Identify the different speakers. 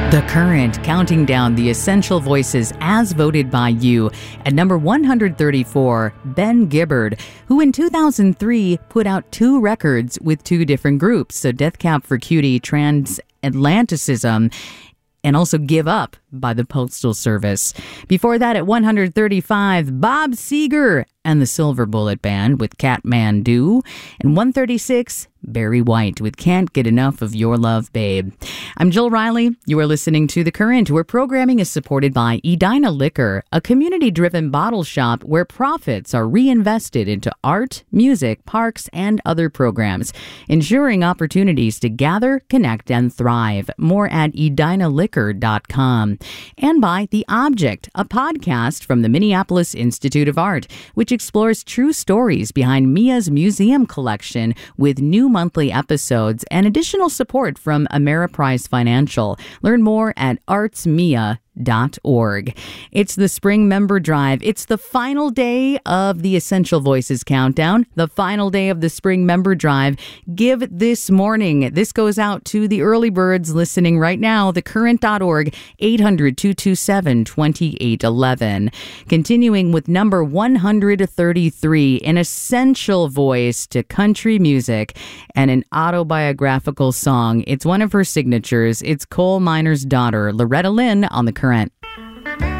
Speaker 1: The Current, counting down the essential voices as voted by you. At number 134, Ben Gibbard, who in 2003 put out 2 records with 2 different groups. So Death Cab for Cutie, Transatlanticism, and also Give Up by the Postal Service. Before that, at 135, Bob Seger and the Silver Bullet Band with Kathmandu. And 136, Barry White with Can't Get Enough of Your Love, Babe. I'm Jill Riley. You are listening to The Current, where programming is supported by Edina Liquor, a community-driven bottle shop where profits are reinvested into art, music, parks, and other programs, ensuring opportunities to gather, connect, and thrive. More at edinaliquor.com. And by The Object, a podcast from the Minneapolis Institute of Art, which explores true stories behind Mia's museum collection with new monthly episodes and additional support from Ameriprise Financial. Learn more at artsmia.org. It's the Spring Member Drive. It's the final day of the Essential Voices Countdown, the final day of the Spring Member Drive. Give this morning. This goes out to the early birds listening right now. Thecurrent.org, 800-227-2811. Continuing with number 133, an essential voice to country music and an autobiographical song. It's one of her signatures. It's coal miner's daughter, Loretta Lynn, on The Current.